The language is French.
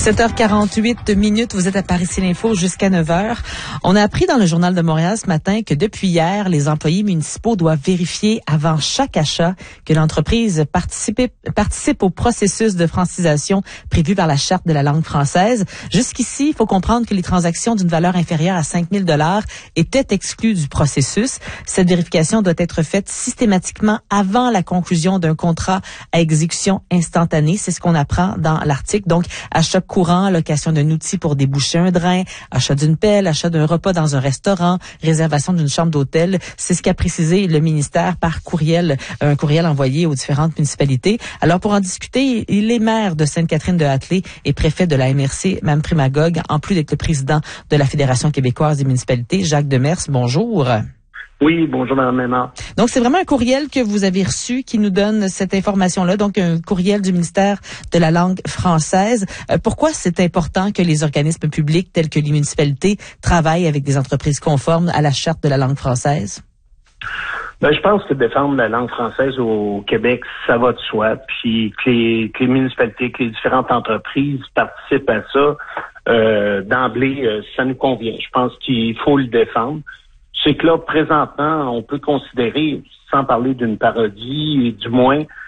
7h48, vous êtes à Paris Info jusqu'à 9h. On a appris dans le Journal de Montréal ce matin que depuis hier, les employés municipaux doivent vérifier avant chaque achat que l'entreprise participe au processus de francisation prévu par la Charte de la langue française. Jusqu'ici, il faut comprendre que les transactions d'une valeur inférieure à 5 000 $ étaient exclues du processus. Cette vérification doit être faite systématiquement avant la conclusion d'un contrat à exécution instantanée. C'est ce qu'on apprend dans l'article. Donc, achat courant, location d'un outil pour déboucher un drain, achat d'une pelle, achat d'un repas dans un restaurant, réservation d'une chambre d'hôtel. C'est ce qu'a précisé le ministère par courriel, un courriel envoyé aux différentes municipalités. Alors, pour en discuter, il est maire de Sainte-Catherine-de-Hatley et préfet de la MRC, Mme Primagogue, en plus d'être le président de la Fédération québécoise des municipalités, Jacques Demers. Bonjour. Oui, bonjour Mme Ménard. Donc, c'est vraiment un courriel que vous avez reçu qui nous donne cette information-là, donc un courriel du ministère de la langue française. Pourquoi c'est important que les organismes publics tels que les municipalités travaillent avec des entreprises conformes à la Charte de la langue française? Je pense que défendre la langue française au Québec, ça va de soi. Puis que les municipalités, que les différentes entreprises participent à ça, d'emblée, ça nous convient. Je pense qu'il faut le défendre. C'est que là, présentement, on peut considérer, sans parler d'une parodie, du moins,